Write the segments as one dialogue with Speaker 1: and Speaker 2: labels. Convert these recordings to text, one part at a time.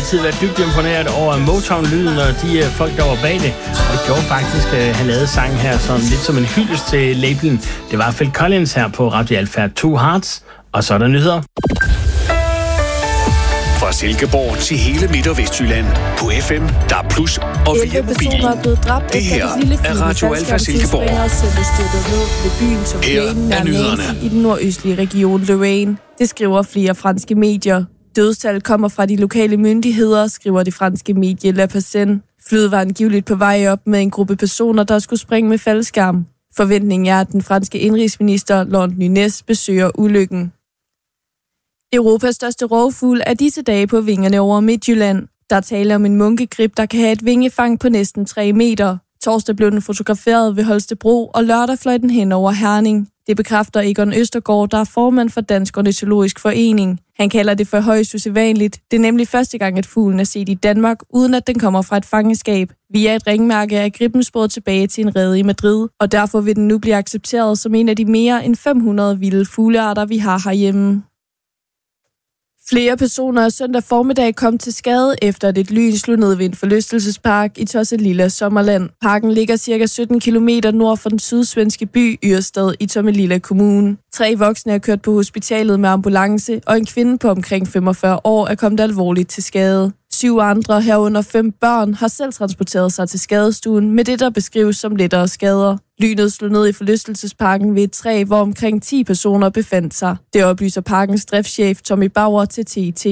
Speaker 1: altid været dybt imponeret over Motown-lyden og de folk, der var bag det. Og det gjorde faktisk, at han lavede sangen her sådan lidt som en hyldest til labelen. Det var Phil Collins her på Radio Alfa, Two Hearts, og så er der nyheder.
Speaker 2: Fra Silkeborg til hele Midt- og Vestjylland. På FM, der er plus og via mobil. Det her er Radio Alfa Silkeborg. Her er nyhederne.
Speaker 3: I den nordøstlige region Lorraine. Det skriver flere franske medier. Dødstal kommer fra de lokale myndigheder, skriver det franske medie La Pasen. Flyet var angiveligt på vej op med en gruppe personer, der skulle springe med faldskærm. Forventningen er, at den franske indrigsminister Laurent Nunez besøger ulykken. Europas største rovfugl er disse dage på vingerne over Midtjylland. Der er tale om en munkegrib, der kan have et vingefang på næsten 3 meter. Torsdag blev den fotograferet ved Holstebro, og lørdag fløj den hen over Herning. Det bekræfter Egon Østergaard, der er formand for Dansk Ornitologisk Forening. Han kalder det for højst usædvanligt. Det er nemlig første gang, at fuglen er set i Danmark, uden at den kommer fra et fangeskab. Via et ringmærke er gribben sporet tilbage til en rede i Madrid, og derfor vil den nu blive accepteret som en af de mere end 500 vilde fuglearter, vi har herhjemme. Flere personer søndag formiddag kom til skade efter at et lyn slog ned ved en forlystelsespark i Tosselilla Sommerland. Parken ligger ca. 17 km nord for den sydsvenske by Ørestad i Tomelilla Kommune. 3 voksne er kørt på hospitalet med ambulance, og en kvinde på omkring 45 år er kommet alvorligt til skade. 7 andre, herunder 5 børn, har selv transporteret sig til skadestuen med det, der beskrives som lettere skader. Lynet slog ned i forlystelsesparken ved et træ, hvor omkring 10 personer befandt sig. Det oplyser parkens driftschef Tommy Bauer til TT.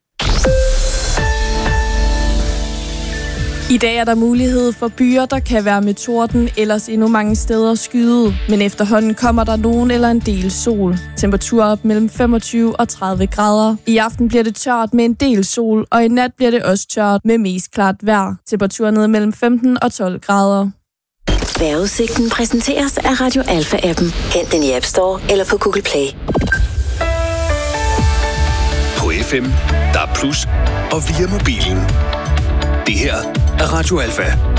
Speaker 3: I dag er der mulighed for byer, der kan være med torden, ellers endnu mange steder skyde. Men efterhånden kommer der nogen eller en del sol. Temperaturer op mellem 25 og 30 grader. I aften bliver det tørt med en del sol, og i nat bliver det også tørt med mest klart vejr. Temperaturer ned mellem 15 og 12 grader.
Speaker 4: Vejrudsigten præsenteres af Radio Alfa-appen. Hent den i App Store eller på Google Play.
Speaker 2: På FM, der er plus og via mobilen. Det her er Radio Alfa.